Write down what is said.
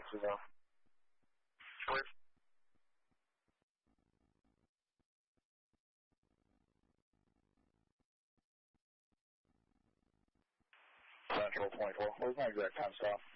Central 24. What was my exact time stop?